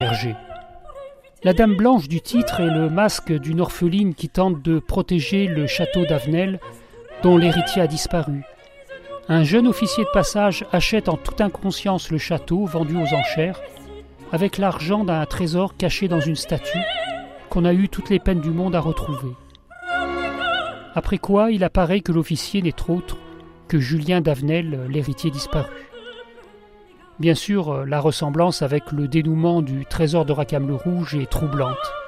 Hergé. La Dame Blanche du titre est le masque d'une orpheline qui tente de protéger le château d'Avenel, dont l'héritier a disparu. Un jeune officier de passage achète en toute inconscience le château vendu aux enchères, avec l'argent d'un trésor caché dans une statue qu'on a eu toutes les peines du monde à retrouver. Après quoi, il apparaît que l'officier n'est autre que Julien d'Avenel, l'héritier disparu. Bien sûr, la ressemblance avec le dénouement du trésor de Rackham le Rouge est troublante.